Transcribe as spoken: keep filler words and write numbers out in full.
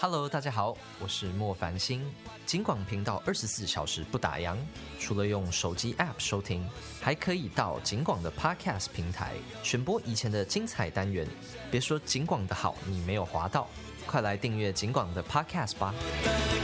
Hello， 大家好，我是莫凡星。警广频道二十四小时不打烊，除了用手机 App 收听，还可以到警广的 Podcast 平台选播以前的精彩单元。别说警广的好，你没有滑到，快来订阅警广的 Podcast 吧。